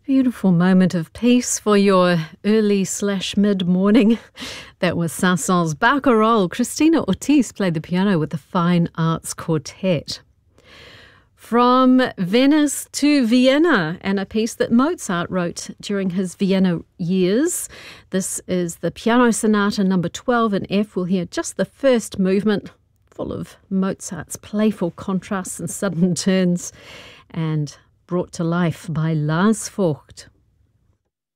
Beautiful moment of peace for your early/mid-morning. That was Saint-Saëns Barcarolle. Christina Ortiz played the piano with the Fine Arts Quartet. From Venice to Vienna, and a piece that Mozart wrote during his Vienna years. This is the Piano Sonata number 12 in F. We'll hear just the first movement, full of Mozart's playful contrasts and sudden turns, and brought to life by Lars Vogt.